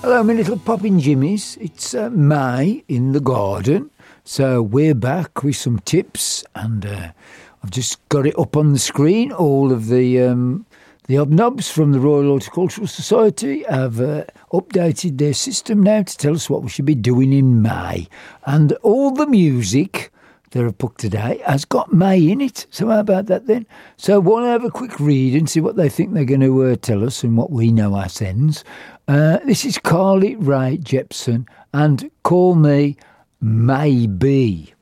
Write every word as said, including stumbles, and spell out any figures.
Hello, my little popping jimmies. It's uh, May in the garden, so we're back with some tips, and uh, I've just got it up on the screen. All of the um, the hobnobs from the Royal Horticultural Society have uh, updated their system now to tell us what we should be doing in May, and all the music that I've put today has got May in it. So how about that then? So why don't I have a quick read and see what they think they're going to uh, tell us and what we know ourselves. Uh, this is Carly Rae Jepsen and Call Me Maybe.